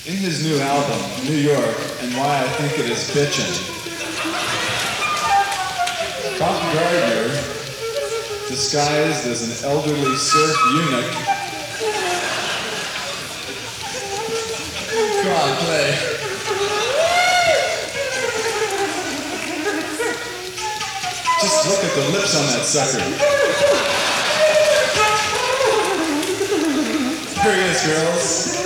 In his new album, New York, and Why I Think It Is Bitchin', Bob Gardner, disguised as an elderly surf eunuch. Come on, play. Just look at the lips on that sucker. Here he is, girls.